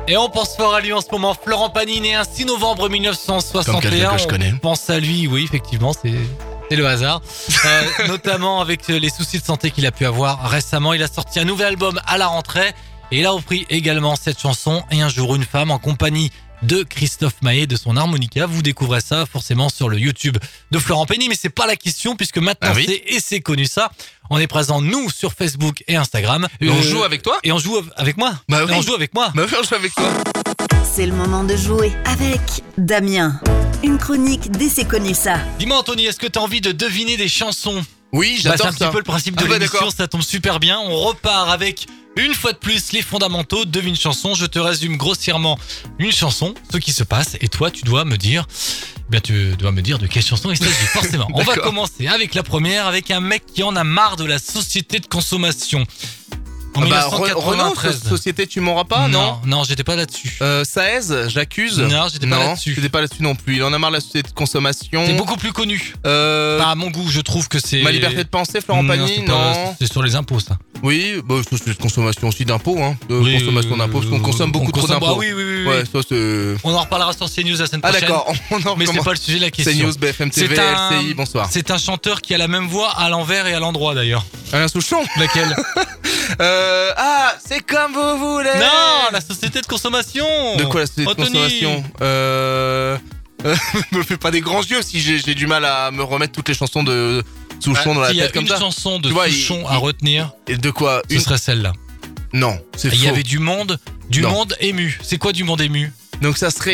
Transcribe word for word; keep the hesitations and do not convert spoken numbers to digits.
Et on pense fort à lui en ce moment. Florent Pagny, né un six novembre mille neuf cent soixante et un. Comme quelqu'un que je connais. On pense à lui, oui, effectivement, c'est... C'est le hasard. Euh, notamment avec les soucis de santé qu'il a pu avoir récemment. Il a sorti un nouvel album à la rentrée. Et il a repris également cette chanson, Et un jour une femme, en compagnie de Christophe Maé, de son harmonica. Vous découvrez ça forcément sur le YouTube de Florent Pagny. Mais c'est pas la question, puisque maintenant ah oui c'est Et c'est connu ça. On est présent, nous, sur Facebook et Instagram. Et on joue avec toi. Et on joue avec moi. Bah oui. Et on joue avec moi. Bah oui, on joue avec toi. C'est le moment de jouer avec Damien. Une chronique d'Et c'est connu ça. Dis-moi Anthony, est-ce que t'as envie de deviner des chansons? Oui, Bah, j'adore c'est un ça. petit peu le principe de Ah bah, l'émission, d'accord. ça tombe super bien. On repart avec, une fois de plus, les fondamentaux. Devine chanson, je te résume grossièrement une chanson, ce qui se passe, et toi, tu dois me dire... Bien, tu dois me dire de quelle chanson il s'agit, forcément. On va commencer avec la première, avec un mec qui en a marre de la société de consommation. En Ah bah, mille neuf cent Renault, quatre-vingt-treize. société, tu m'auras pas, non? Non, non, j'étais pas là-dessus. Euh, Saez, j'accuse. Non, j'étais pas là-dessus. J'étais pas là-dessus non plus. Il en a marre de la société de consommation. C'est beaucoup plus connu. Euh, Enfin, à mon goût, je trouve que c'est... Ma liberté de penser, Florent Pagny, c'est pas- non. C'est sur les impôts, ça. Oui, bah, société de consommation aussi d'impôts, hein. De Oui, consommation d'impôts, parce qu'on consomme beaucoup on trop consomme- d'impôts. Ah oui, oui, oui, oui. Ouais, ça c'est... On en reparlera sur CNews la semaine Ah prochaine. d'accord, on en Mais c'est recommence. pas le sujet de la question. CNews, B F M T V, C'est un- L C I, bonsoir. C'est un chanteur qui a la même voix à l'envers et à l'endroit d'ailleurs. Alain Souchon. Laquelle? Euh, ah, c'est comme vous voulez. Non, la société de consommation. De quoi la société de Anthony. consommation? Euh... euh, me fais pas des grands yeux si j'ai j'ai du mal à me remettre toutes les chansons de Souchon dans la S'il y a tête comme une ça. chanson de Tu vois, Souchon il- à il- retenir, Et de quoi? ce Une... serait celle-là. Non, c'est faux. Il y avait du monde, du Non. monde ému. C'est quoi du monde ému? Donc ça serait